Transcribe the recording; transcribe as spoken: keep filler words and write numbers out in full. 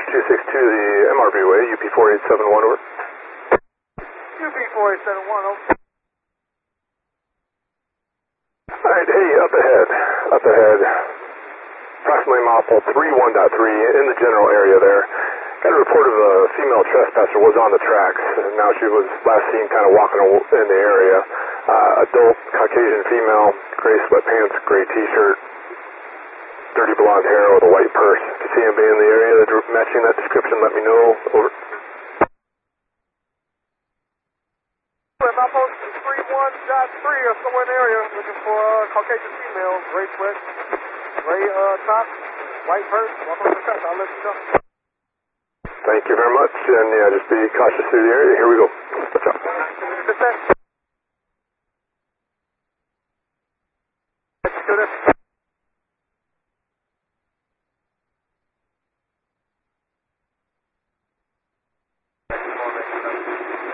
two six two, the M R B way, U P four eight seven one, over. U P four eight seven one, over. Alright, hey, up ahead, up ahead. Approximately mile three one point three in the general area there. Got a report of a female trespasser was on the tracks, and now she was last seen kind of walking in the area. Uh, adult, Caucasian female, gray sweatpants, gray t-shirt, dirty blonde hair with a white purse. If you see anybody in the area that's matching that description, let me know. Over. My post is three one point three or somewhere in the area, looking for a Caucasian female, gray sweat, gray uh, top, white purse, walking on the track. I'll let you know. Thank you very much, and yeah, just be cautious through the area. Here we go. Watch out.